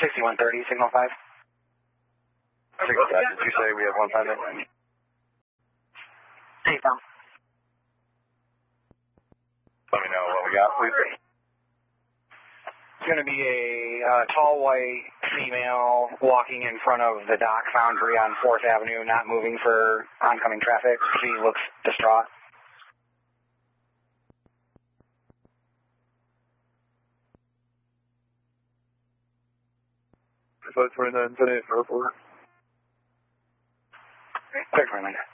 6130, signal 5. Signal 5, did you say we have 1 5 in? Hey, Tom. Let me know what we got, please. It's going to be a tall white female walking in front of the dock foundry on 4th Avenue, not moving for oncoming traffic. She looks distraught. Clear 29, 10 for report. Clear 29.